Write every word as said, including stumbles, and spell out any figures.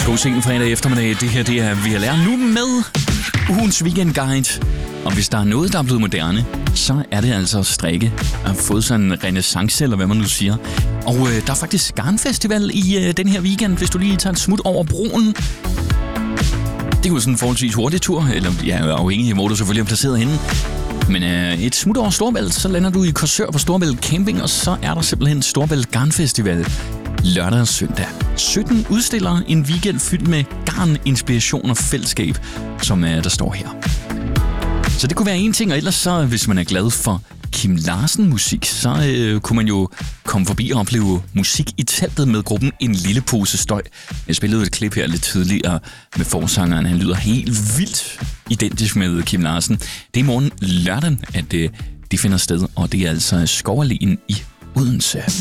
God sen fredag eftermiddag. Det her, det er V L R nu med ugens weekendguide. Og hvis der er noget, der er blevet moderne, så er det altså at strikke. Jeg har fået sådan en renaissance, eller hvad man nu siger. Og øh, der er faktisk garnfestival i øh, den her weekend, hvis du lige tager et smut over broen. Det er jo sådan en forholdsvis hurtig tur, eller ja, afhængig af, hvor du selvfølgelig er placeret henne. Men øh, et smut over Storebælt, så lander du i Korsør på Storebælt Camping, og så er der simpelthen Storebælt Garnfestival lørdag og søndag. sytten udstillere, en weekend fyldt med garn, inspiration og fællesskab, som øh, der står her. Så det kunne være en ting, og ellers så, hvis man er glad for Kim Larsen-musik, så øh, kunne man jo komme forbi og opleve musik i teltet med gruppen En Lille Pose Støj. Jeg spillede et klip her lidt tidligere med forsangeren. Han lyder helt vildt identisk med Kim Larsen. Det er i morgen lørdag, at øh, de finder sted, og det er altså Skovalleen i Odense.